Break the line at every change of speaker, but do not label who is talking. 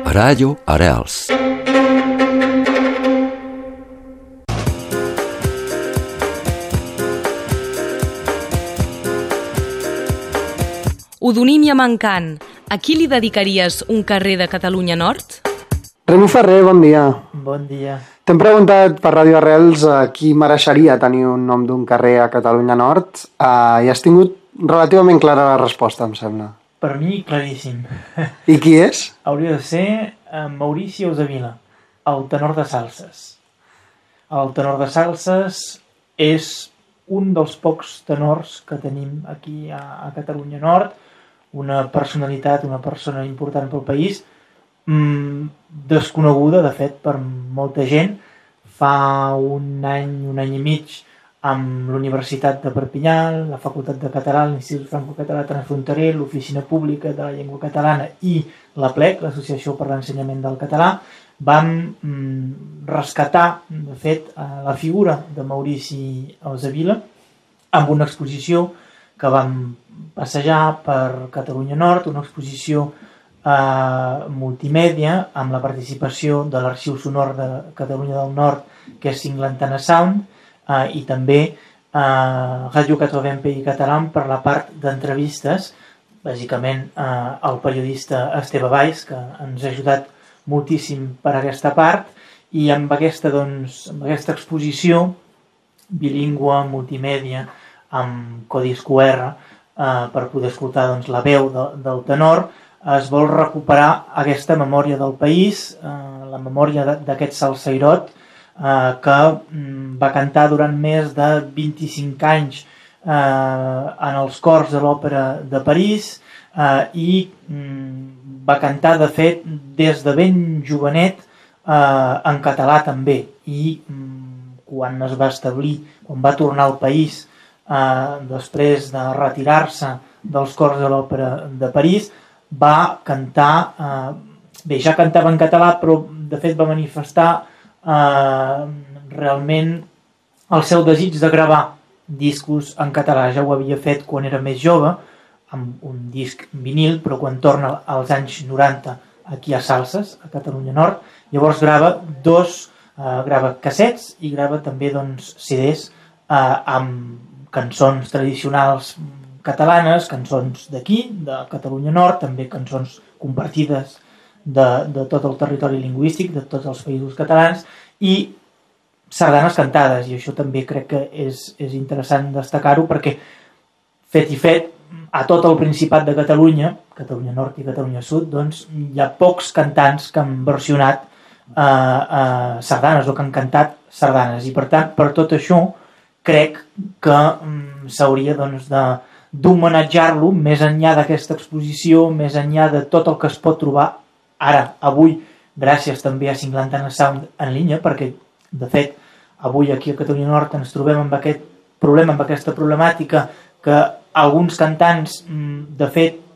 Radio Arrels.
Odonímia Mancant, a qui li dedicaries un carrer de Catalunya Nord?
Remi Ferrer, bon dia.
Bon dia.
T'hem preguntat per Radio Arrels a qui mereixeria tenir un nom d'un carrer a Catalunya Nord i has tingut relativament clara la resposta, em sembla.
Per mi, claríssim.
I qui és?
Hauria de ser Maurici Eusebila, el tenor de salses. El tenor de salses és un dels pocs tenors que tenim aquí a Catalunya Nord, una personalitat, una persona important pel país, desconeguda, de fet, per molta gent. Fa un any i mig, amb l'Universitat de Perpinyà, la Facultat de Català, l'Institut Franco-Català Transfronterer, l'Oficina Pública de la Llengua Catalana i la PLEC, l'Associació per l'Ensenyament del Català, vam rescatar, de fet, la figura de Maurici Eusebila amb una exposició que vam passejar per Catalunya Nord, una exposició multimèdia amb la participació de l'Arxiu Sonor de Catalunya del Nord, que és Cinglantana Sound, i també Radio 80 Pays Català per la part d'entrevistes, bàsicament el periodista Esteve Valls, que ens ha ajudat moltíssim per aquesta part, i amb aquesta exposició bilingüe, multimèdia, amb codis QR, per poder escoltar la veu del tenor, es vol recuperar aquesta memòria del país, la memòria d'aquest salseirot que va cantar durant més de 25 anys en els cors de l'Òpera de París i va cantar, de fet, des de ben jovenet en català també. I quan es va establir, quan va tornar al país després de retirar-se dels cors de l'Òpera de París, va cantar, bé, ja cantava en català, però de fet va manifestar realment el seu desig de gravar discos en català. Ja ho havia fet quan era més jove, amb un disc vinil, però quan torna als anys 90 aquí a Salses, a Catalunya Nord, llavors grava cassets i grava també CDs amb cançons tradicionals catalanes, cançons d'aquí, de Catalunya Nord, també cançons compartides de tot el territori lingüístic, de tots els països catalans, i sardanes cantades, i això també crec que és interessant destacar-ho, perquè fet i fet, a tot el Principat de Catalunya, Catalunya Nord i Catalunya Sud, doncs hi ha pocs cantants que han versionat sardanes o que han cantat sardanes, i per tant, per tot això, crec que s'hauria d'homenatjar-lo més enllà d'aquesta exposició, més enllà de tot el que es pot trobar ara, avui, gràcies també a Cinglantana Sound en línia, perquè, de fet, avui aquí a Catalunya Nord ens trobem amb aquest problema, amb aquesta problemàtica, que alguns cantants, de fet,